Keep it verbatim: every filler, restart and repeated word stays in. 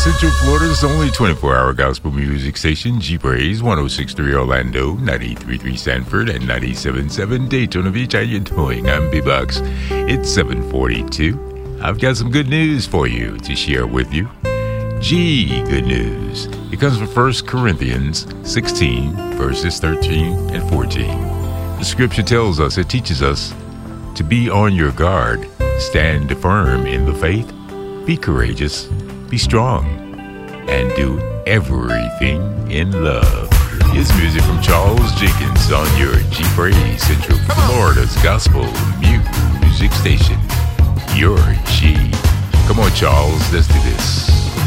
Central Florida's only twenty-four hour gospel music station, G-Praise, ten sixty-three Orlando, ninety-three point three Sanford, and ninety-seven point seven Daytona Beach. How you doing? I'm B-Box. It's seven forty-two. I've got some good news for you to share with you. G, good news. It comes from First Corinthians sixteen, verses thirteen and fourteen. The scripture tells us, it teaches us to be on your guard, stand firm in the faith, be courageous, be strong, and do everything in love. Here's music from Charles Jenkins on your G-Praise, Central Florida's gospel music station. Your G. Come on, Charles, let's do this.